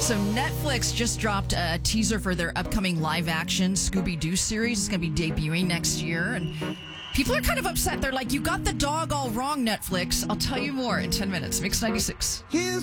So Netflix just dropped a teaser for their upcoming live-action Scooby-Doo series. It's going to be debuting next year, and people are kind of upset. They're like, you got the dog all wrong, Netflix. I'll tell you more in 10 minutes. Mix 96. Here's